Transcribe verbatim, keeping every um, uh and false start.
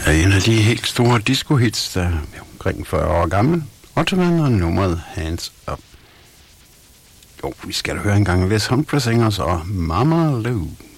er en af de helt store disco-hits, der er omkring fyrre år gammel. Ottoman og nummeret Hands Up. Jo, vi skal da høre en gang Les Humphreys Singers og Mama Lou.